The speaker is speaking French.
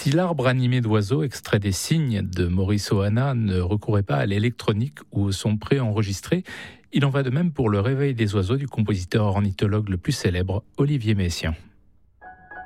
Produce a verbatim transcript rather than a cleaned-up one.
Si l'arbre animé d'oiseaux, extrait des cygnes de Maurice Ohana, ne recourait pas à l'électronique ou au son pré-enregistré, il en va de même pour le réveil des oiseaux du compositeur ornithologue le plus célèbre, Olivier Messiaen.